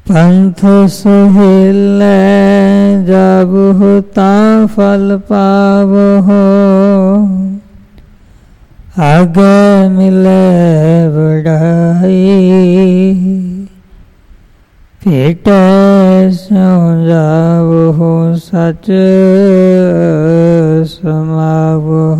ਪੰਥ ਸੁਹੇਲੇ ਜਾਬਹੁ ਤਾਂ ਫਲ ਪਾਵਹੁ, ਆਗੇ ਮਿਲੇ ਵਡਾਈ ਭੇਟੈ ਸਿਉ ਜਾਵਹੁ ਸਚ ਸਮਾਵਹੁ।